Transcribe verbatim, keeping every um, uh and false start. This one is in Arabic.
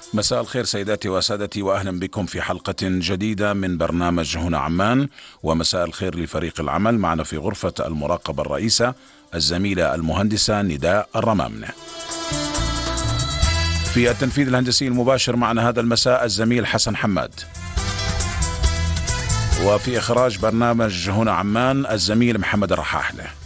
مساء الخير سيداتي وسادتي، وأهلا بكم في حلقة جديدة من برنامج هنا عمان. ومساء الخير لفريق العمل معنا في غرفة المراقبة الرئيسة الزميلة المهندسة نداء الرمامنة. في التنفيذ الهندسي المباشر معنا هذا المساء الزميل حسن حماد. وفي إخراج برنامج هنا عمان الزميل محمد الرحاحلة.